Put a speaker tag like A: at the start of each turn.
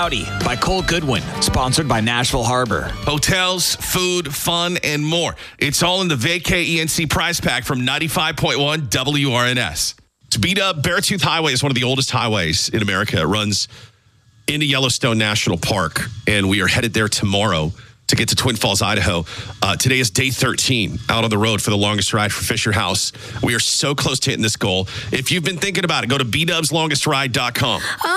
A: Cloudy by Cole Goodwin, sponsored by Nashville Harbor.
B: Hotels, food, fun, and more. It's all in the Vacay ENC prize pack from 95.1 WRNS. It's beat up. Beartooth Highway is one of the oldest highways in America. It runs into Yellowstone National Park, and we are headed there tomorrow to get to Twin Falls, Idaho. Today is day 13 out on the road for the longest ride for Fisher House. We are so close to hitting this goal. If you've been thinking about it, go to bdubslongestride.com.